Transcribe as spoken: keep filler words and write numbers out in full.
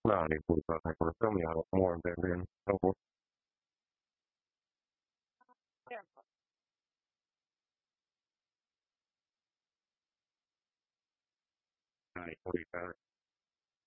No, disculpa, recuérdame algo more than then. No, ay, ahorita